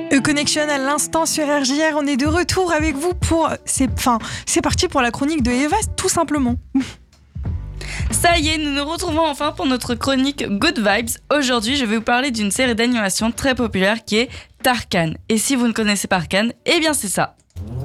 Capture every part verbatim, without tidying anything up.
E-Connection à l'instant sur R J R, on est de retour avec vous pour... C'est, enfin, c'est parti pour la chronique de Eva, tout simplement. Ça y est, nous nous retrouvons enfin pour notre chronique Good Vibes. Aujourd'hui, je vais vous parler d'une série d'animation très populaire qui est Tarkan. Et si vous ne connaissez pas Tarkan, eh bien c'est ça.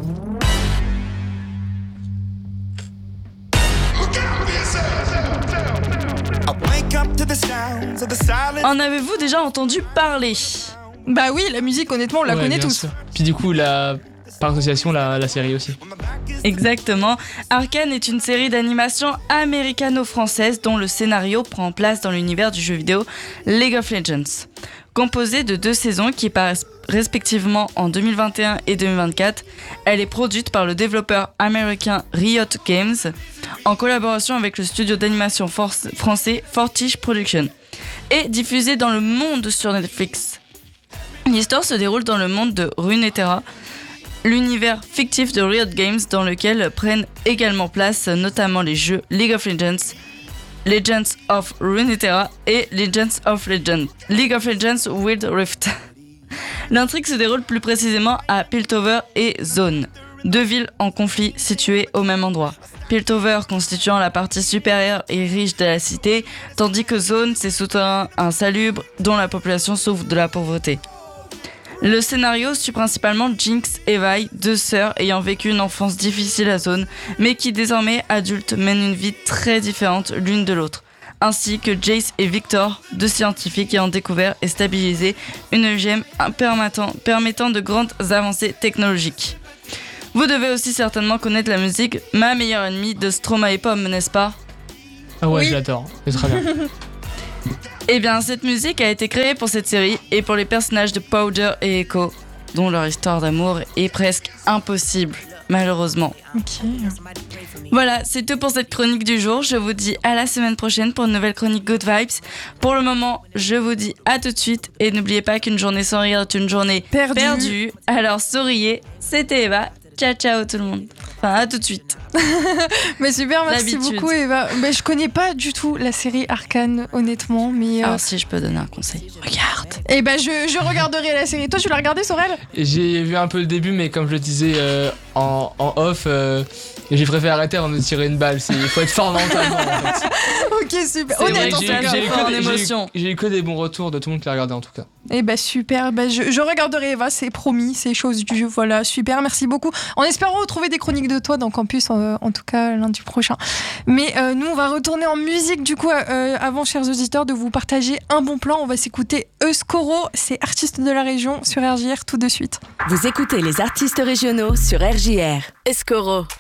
En avez-vous déjà entendu parler ? Bah oui, la musique, honnêtement, on la Ouais, connaît bien tous. sûr. Puis du coup, la... par association, la, la série aussi. Exactement. Arcane est une série d'animation américano-française dont le scénario prend place dans l'univers du jeu vidéo League of Legends. Composée de deux saisons qui paraissent respectivement en deux mille vingt et un et deux mille vingt-quatre, elle est produite par le développeur américain Riot Games en collaboration avec le studio d'animation force- français Fortiche Productions et diffusée dans le monde sur Netflix. L'histoire se déroule dans le monde de Runeterra, l'univers fictif de Riot Games dans lequel prennent également place notamment les jeux League of Legends, Legends of Runeterra et Legends of Legends, League of Legends Wild Rift. L'intrigue se déroule plus précisément à Piltover et Zone, deux villes en conflit situées au même endroit. Piltover constituant la partie supérieure et riche de la cité, tandis que Zone, ses souterrains insalubres dont la population souffre de la pauvreté. Le scénario suit principalement Jinx et Vi, deux sœurs ayant vécu une enfance difficile à Zone, mais qui désormais adultes mènent une vie très différente l'une de l'autre, ainsi que Jace et Victor, deux scientifiques ayant découvert et stabilisé une gemme permettant, permettant de grandes avancées technologiques. Vous devez aussi certainement connaître la musique Ma meilleure ennemie de Stromae Pomme, n'est-ce pas ? Ah ouais, Oui. je l'adore. C'est très bien. Eh bien, cette musique a été créée pour cette série et pour les personnages de Powder et Echo, dont leur histoire d'amour est presque impossible, malheureusement. Ok. Voilà, c'est tout pour cette chronique du jour. Je vous dis à la semaine prochaine pour une nouvelle chronique Good Vibes. Pour le moment, je vous dis à tout de suite et n'oubliez pas qu'une journée sans rire est une journée Perdue. perdue. Alors souriez, c'était Eva. Ciao ciao tout le monde. Enfin, à tout de suite. Mais super, merci D'habitude. beaucoup Eva. Mais je connais pas du tout la série Arcane, honnêtement, mais... euh, Alors si je peux donner un conseil, regarde. Eh ben je, je regarderai la série. Toi, tu l'as regardée, Sorel ? Et j'ai vu un peu le début, mais comme je le disais euh, en, en off, euh, j'ai préféré arrêter avant de me tirer une balle. Il faut être fort mentalement en fait. Ok, super. C'est Honnête, vrai, en j'ai- tout cas. j'ai- eu fort en que des- j'ai eu- émotion. j'ai eu que des bons retours de tout le monde qui l'a regardé en tout cas. Eh ben super, ben, je, je regarderai Eva, c'est promis, c'est chose du jeu, voilà, super, merci beaucoup. En espérant retrouver des chroniques de toi dans Campus, euh, en tout cas lundi prochain. Mais euh, nous, on va retourner en musique, du coup, euh, avant, chers auditeurs, de vous partager un bon plan, on va s'écouter Euskoro, c'est artiste de la région sur R J R tout de suite. Vous écoutez les artistes régionaux sur R J R. Escoro.